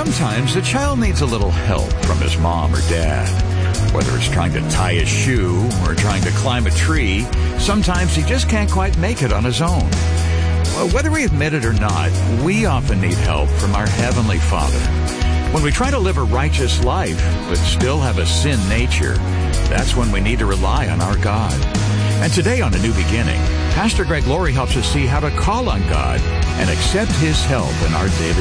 Sometimes a child needs a little help from his mom or dad. Whether it's trying to tie his shoe or trying to climb a tree, sometimes he just can't quite make it on his own. Well, whether we admit it or not, we often need help from our Heavenly Father. When we try to live a righteous life but still have a sin nature, that's when we need to rely on our God. And today on A New Beginning, Pastor Greg Laurie helps us see how to call on God and accept His help in our daily